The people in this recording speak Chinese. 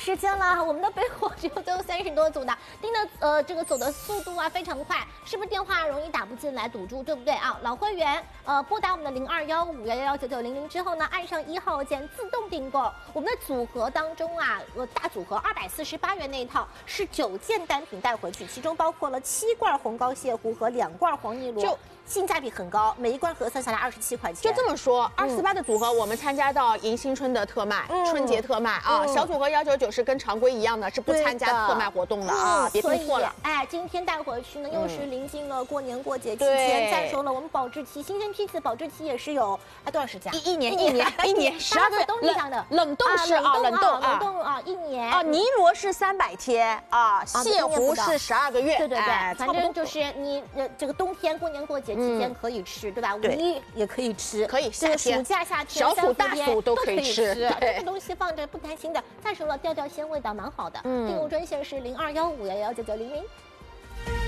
时间了，我们的备货只有最后30多组的，订的这个走的速度啊非常快，是不是电话容易打不进来堵住，对不对啊？老会员拨打我们的0215119900之后呢，按上1号键自动订购。我们的组合当中啊，大组合248元那一套是9件单品带回去，其中包括了7罐红膏蟹糊和2罐黄泥螺，性价比很高，每一罐核算下来27块钱。 就这么说，248的组合我们参加到迎新春的特卖、春节特卖啊，小组合199是跟常规一样的，是不参加特卖活动的啊，别订错了。 哎，今天带回去呢，又是临近了过年过节期间。再说了，我们保质期，新鲜批次保质期也是有多少时间？ 一年，12个月。 冬天的冷冻是啊，冷冻啊，1年啊，泥螺是300天啊，蟹糊是12个月。 对，反正就是你这个冬天过年过节期间可以吃，对吧？5·1也可以吃， 可以。夏天、 暑假、夏天、 小暑、大暑都可以吃。 这个东西放着不担心的。再说了，调鲜味道蛮好的。订购专线是0215119900。